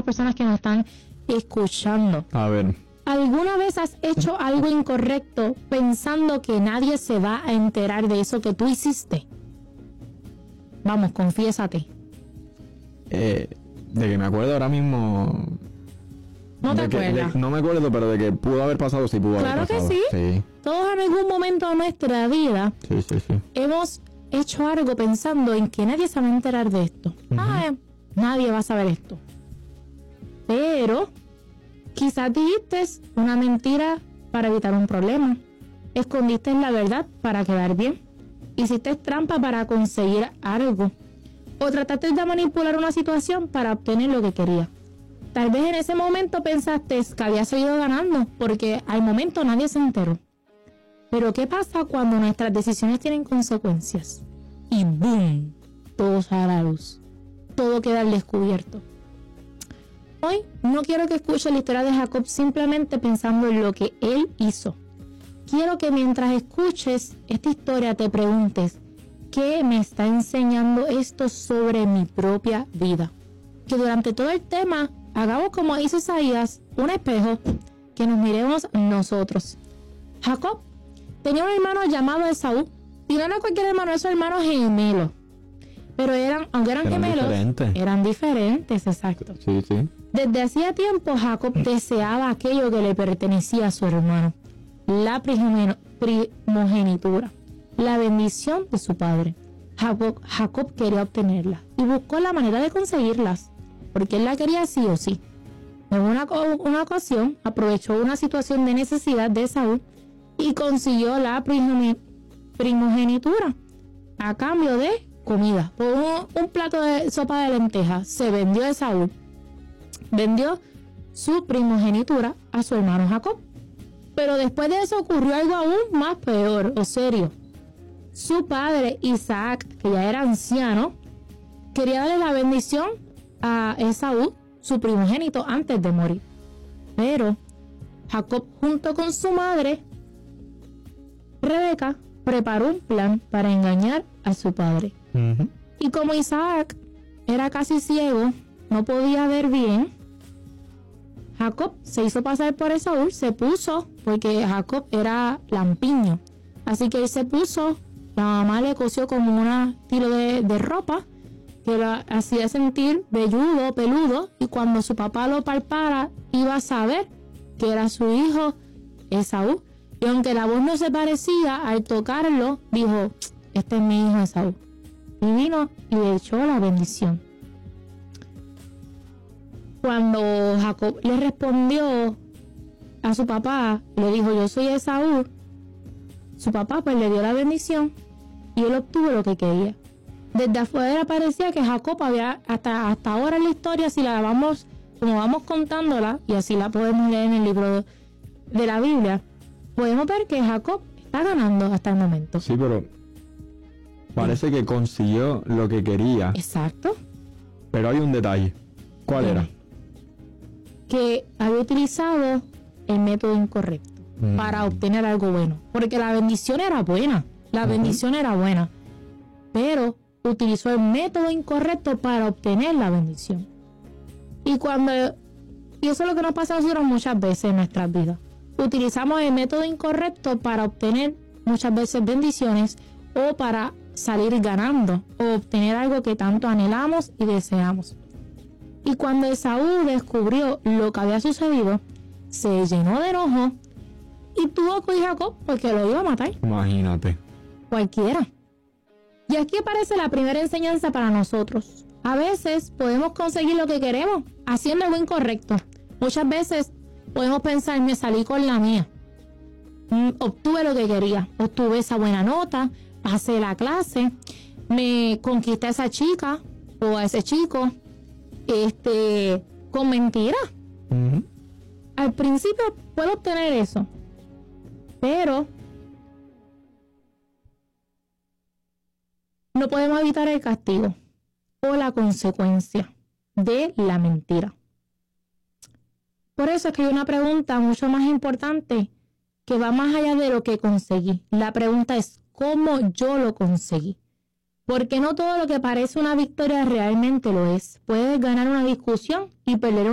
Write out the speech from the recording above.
personas que nos están escuchando. A ver. ¿Alguna vez has hecho algo incorrecto pensando que nadie se va a enterar de eso que tú hiciste? Vamos, confiésate. De que me acuerdo ahora mismo... ¿No te acuerdas? No me acuerdo, pero de que pudo haber pasado, sí pudo haber pasado. Claro que sí. Todos en algún momento de nuestra vida hemos hecho algo pensando en que nadie se va a enterar de esto. Nadie va a saber esto. Pero quizás dijiste una mentira para evitar un problema. Escondiste la verdad para quedar bien. Hiciste trampa para conseguir algo. O trataste de manipular una situación para obtener lo que querías. Tal vez en ese momento pensaste que habías seguido ganando, porque al momento nadie se enteró. Pero ¿qué pasa cuando nuestras decisiones tienen consecuencias? Y ¡boom! Todo sale a la luz. Todo queda al descubierto. Hoy no quiero que escuches la historia de Jacob simplemente pensando en lo que él hizo. Quiero que mientras escuches esta historia te preguntes, ¿qué me está enseñando esto sobre mi propia vida? Que durante todo el tema hagamos, como dice Isaías, un espejo, que nos miremos nosotros. Jacob tenía un hermano llamado Esaú, y no era cualquier hermano, esos hermanos gemelos. Pero aunque eran gemelos, eran diferentes, exacto. Sí. Desde hacía tiempo Jacob deseaba aquello que le pertenecía a su hermano, la primogenitura, la bendición de su padre. Jacob quería obtenerla y buscó la manera de conseguirlas, porque él la quería sí o sí. En una ocasión aprovechó una situación de necesidad de Esaú y consiguió la primogenitura a cambio de comida. Por un plato de sopa de lentejas se vendió Esaú. Vendió su primogenitura a su hermano Jacob. Pero después de eso ocurrió algo aún más peor o serio. Su padre Isaac, que ya era anciano, quería darle la bendición a Esaú, su primogénito, antes de morir. Pero Jacob, junto con su madre Rebeca, preparó un plan para engañar a su padre. Y como Isaac era casi ciego, no podía ver bien, Jacob se hizo pasar por Esaú, porque Jacob era lampiño. Así que él se puso, la mamá le cosió como un estilo de ropa que lo hacía sentir velludo, peludo, y cuando su papá lo palpara, iba a saber que era su hijo Esaú. Y aunque la voz no se parecía, al tocarlo, dijo, este es mi hijo Esaú. Y vino y le echó la bendición. Cuando Jacob le respondió a su papá, le dijo, yo soy Esaú, su papá pues le dio la bendición y él obtuvo lo que quería. Desde afuera parecía que Jacob había, hasta ahora en la historia, si la vamos, como vamos contándola, y así la podemos leer en el libro de la Biblia, podemos ver que Jacob está ganando hasta el momento. Sí, pero parece que consiguió lo que quería. Exacto. Pero hay un detalle. ¿Cuál era? Que había utilizado el método incorrecto para obtener algo bueno. Porque la bendición era buena. Pero utilizó el método incorrecto para obtener la bendición. Y eso es lo que nos pasa a nosotros muchas veces en nuestras vidas. Utilizamos el método incorrecto para obtener muchas veces bendiciones o para salir ganando o obtener algo que tanto anhelamos y deseamos. Y cuando Esaú descubrió lo que había sucedido, se llenó de enojo y tuvo que ir a Jacob porque lo iba a matar. Imagínate. Cualquiera. Y aquí aparece la primera enseñanza para nosotros. A veces podemos conseguir lo que queremos haciendo algo incorrecto. Muchas veces podemos pensar, me salí con la mía. Obtuve lo que quería. Obtuve esa buena nota, pasé la clase, me conquisté a esa chica o a ese chico con mentira. Al principio puedo obtener eso, pero no podemos evitar el castigo o la consecuencia de la mentira. Por eso es que hay una pregunta mucho más importante que va más allá de lo que conseguí. La pregunta es, ¿cómo yo lo conseguí? Porque no todo lo que parece una victoria realmente lo es. Puedes ganar una discusión y perder